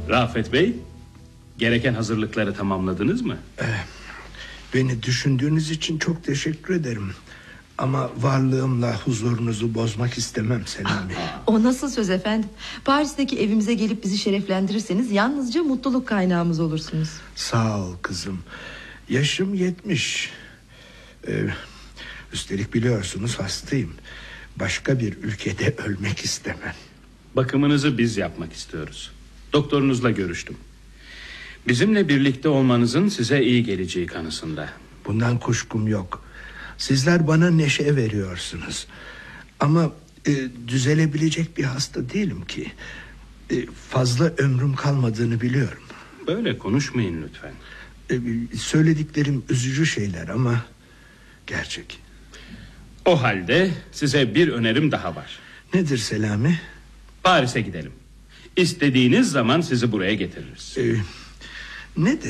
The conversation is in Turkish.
Rafet Bey, gereken hazırlıkları tamamladınız mı? Beni düşündüğünüz için çok teşekkür ederim. Ama varlığımla huzurunuzu bozmak istemem Selami. O nasıl söz efendim? Paris'teki evimize gelip bizi şereflendirirseniz yalnızca mutluluk kaynağımız olursunuz. Sağ ol kızım. Yaşım 70. Üstelik biliyorsunuz hastayım. Başka bir ülkede ölmek istemem. Bakımınızı biz yapmak istiyoruz. Doktorunuzla görüştüm. Bizimle birlikte olmanızın size iyi geleceği kanısında. Bundan kuşkum yok. Sizler bana neşe veriyorsunuz. Ama düzelebilecek bir hasta değilim ki. Fazla ömrüm kalmadığını biliyorum. Böyle konuşmayın lütfen. Söylediklerim üzücü şeyler ama gerçek. O halde size bir önerim daha var. Nedir Selami? Paris'e gidelim. İstediğiniz zaman sizi buraya getiririz. Ne